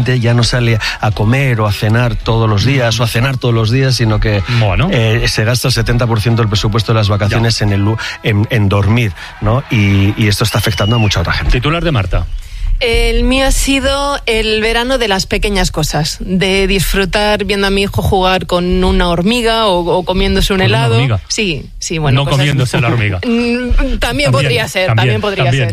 ya no sale a comer o a cenar todos los días o a cenar todos los días, sino que se gasta el 70% del presupuesto de las vacaciones en dormir, ¿no? Y esto está afectando a mucha otra gente. Titular de Marta. El mío ha sido el verano de las pequeñas cosas, de disfrutar viendo a mi hijo jugar con una hormiga o comiéndose un helado. ¿Una hormiga? Sí, bueno. No comiéndose la hormiga. También podría ser. También.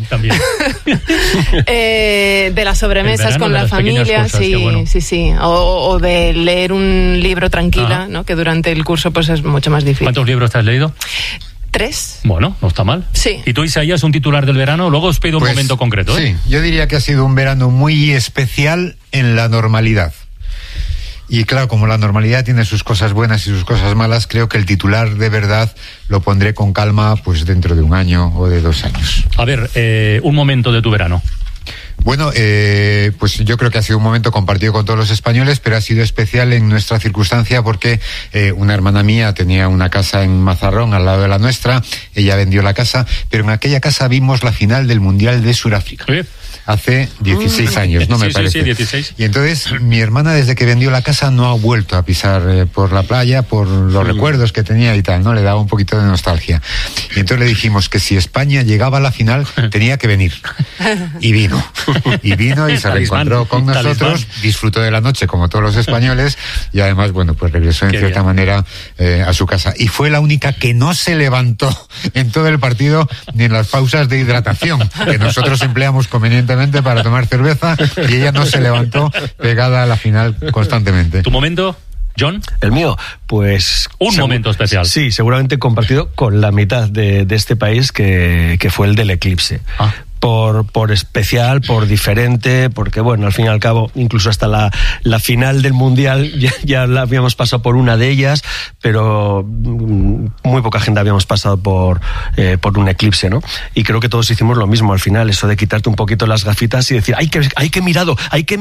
De las sobremesas con la familia, cosas, sí. O de leer un libro tranquila, ¿no? Que durante el curso pues es mucho más difícil. ¿Cuántos libros te has leído? 3. Bueno, no está mal. Sí. ¿Y tú, Isaías, un titular del verano? Luego os pido un momento concreto. Sí, yo diría que ha sido un verano muy especial en la normalidad. Y claro, como la normalidad tiene sus cosas buenas y sus cosas malas, creo que el titular de verdad lo pondré con calma pues dentro de 1 año o de 2 años. A ver, un momento de tu verano. Bueno, pues yo creo que ha sido un momento compartido con todos los españoles, pero ha sido especial en nuestra circunstancia porque una hermana mía tenía una casa en Mazarrón al lado de la nuestra, ella vendió la casa, pero en aquella casa vimos la final del Mundial de Sudáfrica. Hace 16 años, ¿no? Me parece. Sí, 16. Y entonces mi hermana, desde que vendió la casa, no ha vuelto a pisar por la playa por los recuerdos que tenía y tal, ¿no? Le daba un poquito de nostalgia. Y entonces le dijimos que si España llegaba a la final, tenía que venir. Y vino. Y se reencontró con nosotros, disfrutó de la noche como todos los españoles y además, bueno, pues regresó en cierta manera a su casa. Y fue la única que no se levantó en todo el partido ni en las pausas de hidratación, que nosotros empleamos convenientemente para tomar cerveza, y ella no se levantó pegada a la final constantemente. ¿Tu momento, John? El mío, pues... Un momento especial. Sí, seguramente compartido con la mitad de este país, que fue el del eclipse. Por especial, por diferente, porque bueno, al fin y al cabo, incluso hasta la final del Mundial ya la habíamos pasado por una de ellas, pero muy poca gente habíamos pasado por un eclipse, ¿no? Y creo que todos hicimos lo mismo al final, eso de quitarte un poquito las gafitas y decir, ¡ay, que he mirado,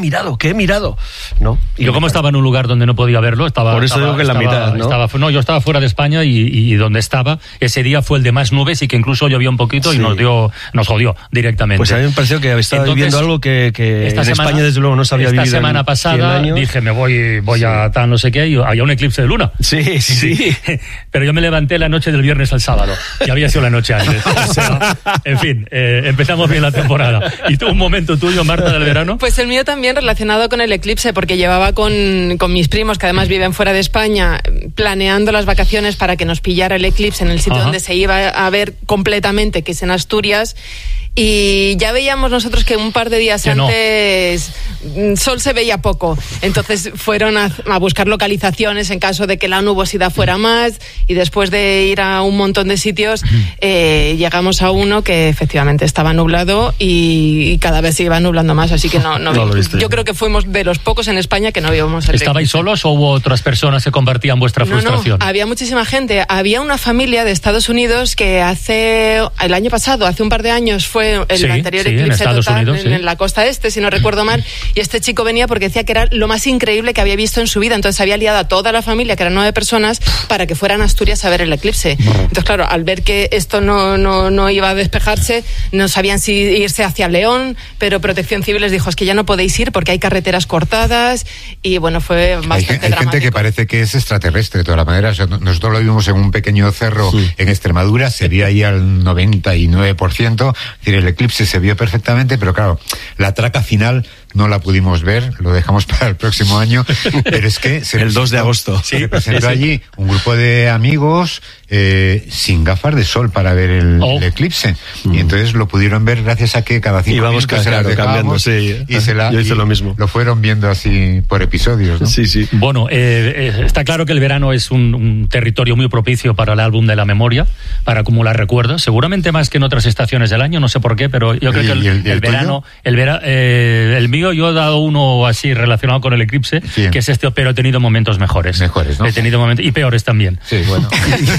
¿no? Y yo como estaba en un lugar donde no podía verlo, por eso digo que la mitad, ¿no? Yo estaba fuera de España y donde estaba, ese día fue el de más nubes y que incluso llovió un poquito y nos jodió directamente. Pues a mí me pareció que estaba viviendo algo que en España desde luego no se había vivido. Esta semana pasada dije, voy a tal no sé qué, y había un eclipse de luna. Sí. Pero yo me levanté la noche del viernes al sábado, y había sido la noche antes. O sea, en fin, empezamos bien la temporada. ¿Y tú, un momento tuyo, Marta, del verano? Pues el mío también relacionado con el eclipse, porque llevaba con mis primos, que además viven fuera de España, planeando las vacaciones para que nos pillara el eclipse en el sitio donde se iba a ver completamente, que es en Asturias. Y ya veíamos nosotros que un par de días antes sol se veía poco. Entonces fueron a buscar localizaciones en caso de que la nubosidad fuera más, y después de ir a un montón de sitios llegamos a uno que efectivamente estaba nublado y cada vez se iba nublando más, así que no yo creo que fuimos de los pocos en España que no vimos el ¿Estabais solos o hubo otras personas que compartían vuestra frustración? No, había muchísima gente. Había una familia de Estados Unidos que hace un par de años fue el anterior eclipse total en la costa este, si no recuerdo mal, y este chico venía porque decía que era lo más increíble que había visto en su vida. Entonces había liado a toda la familia, que eran 9 personas, para que fueran a Asturias a ver el eclipse. Entonces claro, al ver que esto no iba a despejarse, no sabían si irse hacia León, pero Protección Civil les dijo, es que ya no podéis ir porque hay carreteras cortadas, y bueno, fue bastante dramático. Hay gente que parece que es extraterrestre de todas las maneras. Nosotros lo vimos en un pequeño cerro en Extremadura, se veía ahí al 99%, es decir, el eclipse se vio perfectamente, pero claro, la traca final no la pudimos ver, lo dejamos para el próximo año, pero es que el 2 de agosto se presentó allí un grupo de amigos sin gafas de sol para ver el eclipse, y entonces lo pudieron ver gracias a que cada 5 minutos se las dejábamos yo hice lo mismo. Lo fueron viendo así por episodios, ¿no? Sí. Bueno, está claro que el verano es un territorio muy propicio para el álbum de la memoria, para acumular recuerdos, seguramente más que en otras estaciones del año, no sé por qué, pero yo creo que el verano, el mío, yo he dado uno así relacionado con el eclipse, que es este, pero he tenido momentos mejores, ¿no? He tenido momentos, y peores también. Sí, bueno.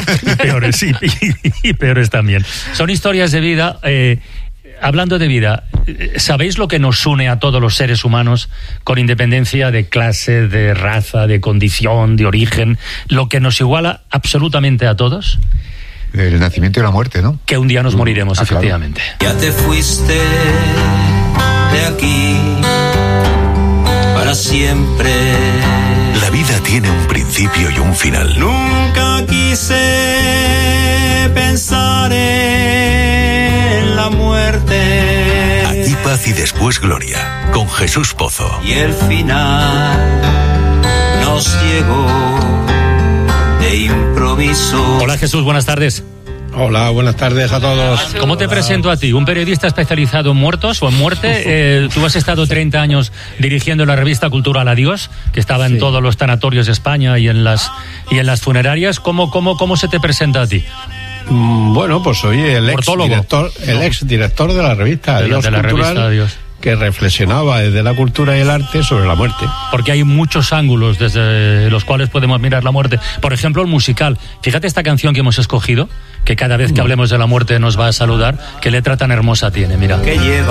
y peores también. Son historias de vida. Hablando de vida, ¿sabéis lo que nos une a todos los seres humanos, con independencia de clase, de raza, de condición, de origen? Lo que nos iguala absolutamente a todos. El nacimiento y la muerte, ¿no? Que un día nos moriremos, efectivamente. Claro. Ya te fuiste de aquí siempre. La vida tiene un principio y un final. Nunca quise pensar en la muerte. Aquí paz y después gloria, con Jesús Pozo. Y el final nos llegó de improviso. Hola Jesús, buenas tardes. Hola, buenas tardes a todos. ¿Cómo te presento a ti? Un periodista especializado en muertos o en muerte. Tú has estado 30 años dirigiendo la revista Cultural Adiós, que estaba en todos los tanatorios de España y en las funerarias. ¿Cómo se te presenta a ti? Bueno, pues soy el ex director de la revista Adiós Cultural, que reflexionaba desde la cultura y el arte sobre la muerte. Porque hay muchos ángulos desde los cuales podemos mirar la muerte. Por ejemplo, el musical. Fíjate esta canción que hemos escogido, que cada vez que hablemos de la muerte nos va a saludar. ¿Qué letra tan hermosa tiene? Mira.